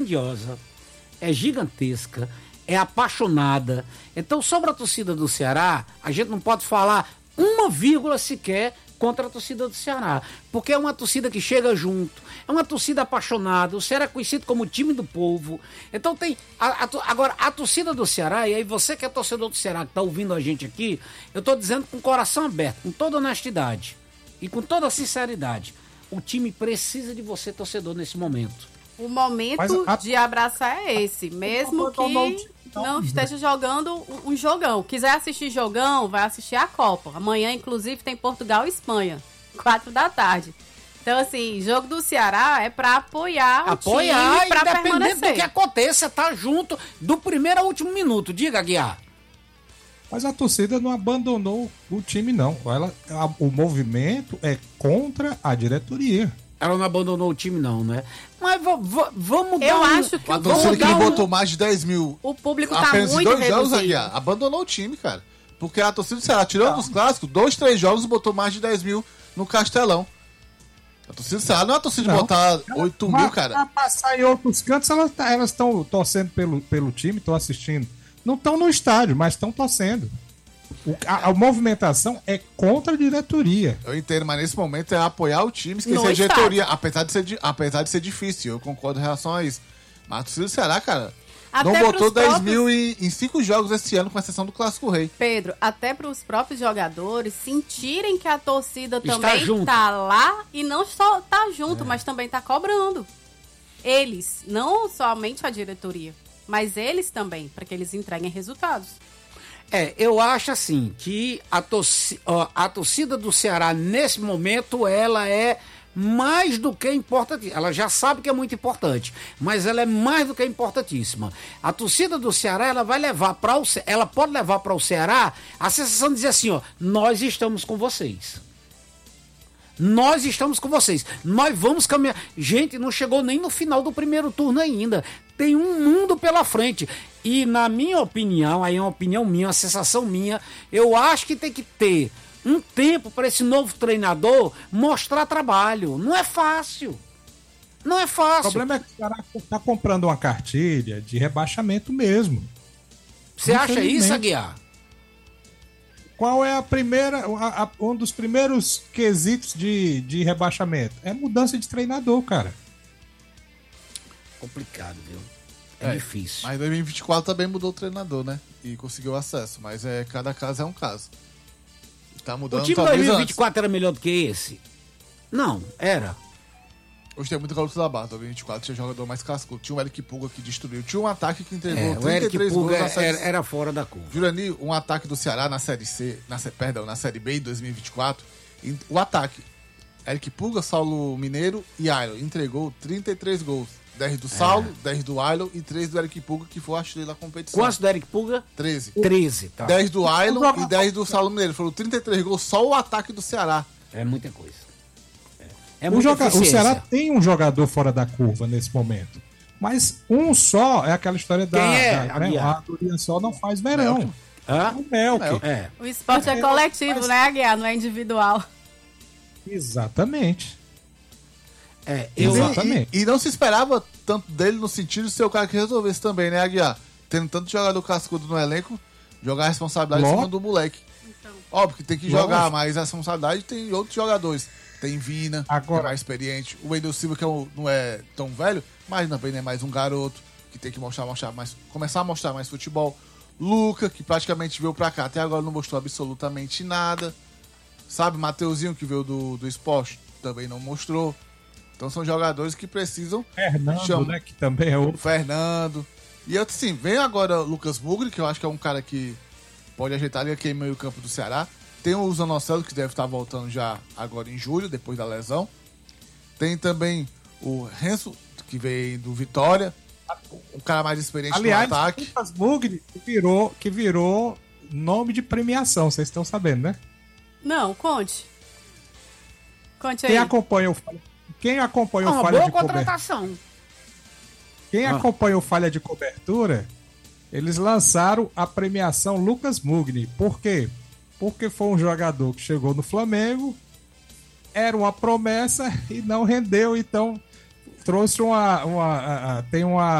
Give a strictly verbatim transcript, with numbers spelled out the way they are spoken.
grandiosa, é gigantesca, é apaixonada. Então, sobre a torcida do Ceará, a gente não pode falar uma vírgula sequer contra a torcida do Ceará, porque é uma torcida que chega junto, é uma torcida apaixonada. O Ceará é conhecido como o time do povo. Então tem a, a, agora a torcida do Ceará, e aí você que é torcedor do Ceará, que está ouvindo a gente aqui, eu estou dizendo com o coração aberto, com toda honestidade e com toda sinceridade, o time precisa de você, torcedor, nesse momento. O momento a... de abraçar é esse, mesmo que não esteja jogando um jogão. Quiser assistir jogão, vai assistir a Copa. Amanhã, inclusive, tem Portugal e Espanha, quatro da tarde. Então, assim, jogo do Ceará é pra apoiar o apoiar, time, pra independente permanecer. do que aconteça, tá junto do primeiro ao último minuto. Diga, Guiar. Mas a torcida não abandonou o time, não. Ela, a, o movimento é contra a diretoria. Ela não abandonou o time, não, né? Mas v- v- vamos dar Eu um... acho que A o torcida que público, não botou mais de dez mil o público tá apenas em muito dois jogos, reduzido. Aguiar, abandonou o time, cara. Porque a torcida do Ceará, tirando os clássicos, dois, três jogos botou mais de dez mil no Castelão. A torcida do Ceará não é a torcida de Não. botar oito mil, cara. Pra passar em outros cantos, elas estão torcendo pelo, pelo time, estão assistindo. Não estão no estádio, mas estão torcendo. O, a, a movimentação é contra a diretoria. Eu entendo, mas nesse momento é apoiar o time, esquecer No a diretoria. Apesar de, ser, di- apesar de ser difícil, eu concordo em relação a isso. Mas a torcida do Ceará, cara, Até não botou pros dez próprios- mil em, em cinco jogos esse ano, com exceção do Clássico Rei. Pedro, até para os próprios jogadores sentirem que a torcida Está também junto. tá lá e não só tá junto, mas também tá cobrando. Eles, não somente a diretoria, mas eles também, para que eles entreguem resultados. É, eu acho assim, que a, torci- ó, a torcida do Ceará, nesse momento, ela é mais do que importante. Ela já sabe que é muito importante, mas ela é mais do que importantíssima. A torcida do Ceará, ela vai levar para o Ce- ela pode levar para o Ceará a sensação de dizer assim, ó, nós estamos com vocês. Nós estamos com vocês. Nós vamos caminhar. Gente, não chegou nem no final do primeiro turno ainda. Tem um mundo pela frente. E na minha opinião, aí é uma opinião minha, uma sensação minha, eu acho que tem que ter um tempo para esse novo treinador mostrar trabalho. Não é fácil. Não é O fácil. problema é que o cara tá comprando uma cartilha de rebaixamento mesmo. Você acha isso, Infelizmente. Aguiar? Qual é a primeira, a- a- um dos primeiros quesitos de, de rebaixamento? É mudança de treinador, cara. Complicado, viu? É, difícil. Mas em dois mil e vinte e quatro também mudou o treinador, né? E conseguiu acesso. Mas é, cada caso é um caso. Tá mudando O time de talvez dois mil e antes. vinte e quatro era melhor do que esse? Não, era. Hoje tem muito calor da barra. dois mil e vinte e quatro tinha jogador mais cascudo. Tinha o Eric Pulga que destruiu. Tinha um ataque que entregou É, o trinta e Eric três gols Pulga na série era, C. era fora da curva. Jurani, um ataque do Ceará na Série C, na, sé- perdão, na Série B em dois mil e vinte e quatro. e O ataque, Eric Pulga, Saulo Mineiro e Ailon, entregou trinta e três gols. dez do Saulo, dez do Ailon e três do Eric Pulga, que foi o artilheiro da competição. Quantos do Eric Pulga? treze. treze, tá. dez do Ailon e dez do Saulo Mineiro. Foram trinta e três gols, só o ataque do Ceará. É muita coisa. É, é O, muita joga- o eficiência. Ceará tem um jogador fora da curva nesse momento. Mas um só é aquela história da. Quem é, da né, Aguiar? a Doria só não faz verão. Hã? O Melk. É. O esporte é, É, coletivo, mas- né, Aguiar? Não é individual. Exatamente. É, eu, E- Exatamente. E, e não se esperava tanto dele no sentido de ser o cara que resolvesse também, né, Aguiar? Tendo tanto jogador cascudo no elenco, jogar a responsabilidade em Lógico. cima do moleque. Óbvio que tem que Lógico. jogar, mas a responsabilidade tem outros jogadores. Tem Vina, Agora- que é mais experiente. O Wendel Silva, que é um- não é tão velho, mas também é mais um garoto, que tem que mostrar, mostrar mais, começar a mostrar mais futebol. Luca, que praticamente veio pra cá, até agora não mostrou absolutamente nada. Sabe, Mateuzinho, que veio do, do esporte, também não mostrou. Então são jogadores que precisam. Fernando, Chama. né? Que também é O outro. Fernando. E eu, assim, vem agora o Lucas Mugri, que eu acho que é um cara que pode ajeitar ali aqui em meio campo do Ceará. Tem o Zanocelo, que deve estar voltando já agora em julho, depois da lesão. Tem também o Renzo, que veio do Vitória. Um cara mais experiente Aliás, no ataque. o Lucas Mugni que virou, que virou nome de premiação, vocês estão sabendo, né? Não, conte. Conte aí. Quem acompanha o quem acompanha é o uma falha boa de cobertura, contratação. quem Ah. acompanha o falha de cobertura, eles lançaram a premiação Lucas Mugni. Por quê? Porque foi um jogador que chegou no Flamengo, era uma promessa e não rendeu, então trouxe uma, uma a- a- tem uma